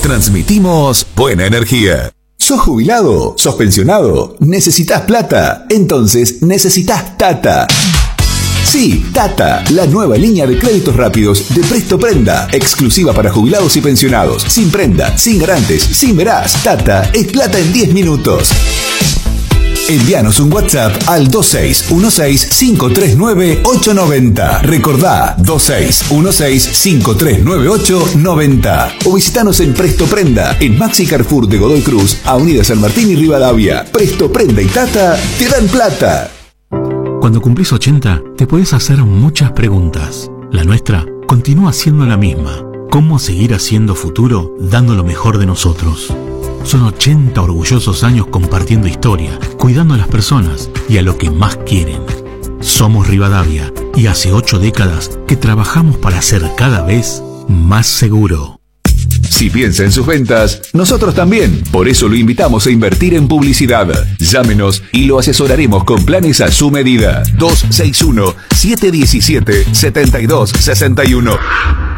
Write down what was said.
Transmitimos buena energía. ¿Sos jubilado? ¿Sos pensionado? ¿Necesitas plata? Entonces necesitas Tata. Sí, Tata, la nueva línea de créditos rápidos de Presto Prenda, exclusiva para jubilados y pensionados, sin prenda, sin garantes, sin verás. Tata es plata en 10 minutos. Envíanos un WhatsApp al 2616-539-890. Recordá, 2616-539-890. O visitanos en Presto Prenda, en Maxi Carrefour de Godoy Cruz, Avenida San Martín y Rivadavia. Presto Prenda y Tata te dan plata. Cuando cumplís 80, te podés hacer muchas preguntas. La nuestra continúa siendo la misma. ¿Cómo seguir haciendo futuro dando lo mejor de nosotros? Son 80 orgullosos años compartiendo historia, cuidando a las personas y a lo que más quieren. Somos Rivadavia y hace 8 décadas que trabajamos para ser cada vez más seguro. Si piensa en sus ventas, nosotros también. Por eso lo invitamos a invertir en publicidad. Llámenos y lo asesoraremos con planes a su medida. 261-717-7261.